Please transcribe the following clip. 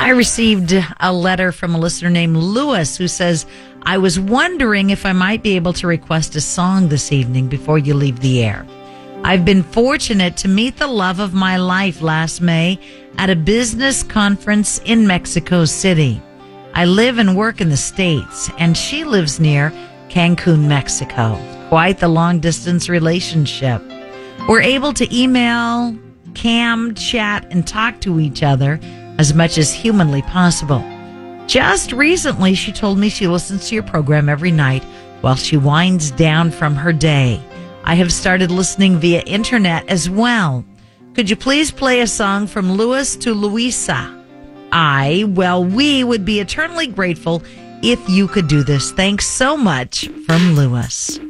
I received a letter from a listener named Lewis who says, I was wondering if I might be able to request a song this evening before you leave the air. I've been fortunate to meet the love of my life last May at a business conference in Mexico City. I live and work in the States, and she lives near Cancun, Mexico. Quite the long-distance relationship. We're able to email, cam, chat, and talk to each other as much as humanly possible. Just recently, she told me she listens to your program every night while she winds down from her day. I have started listening via internet as well. Could you please play a song from Louis to Louisa? We would be eternally grateful if you could do this. Thanks so much, from Louis.